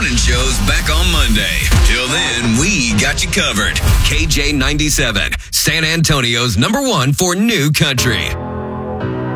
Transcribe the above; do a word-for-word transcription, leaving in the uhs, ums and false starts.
morning show's back on Monday. Till then, we got you covered. K J ninety-seven, San Antonio's number one for new country.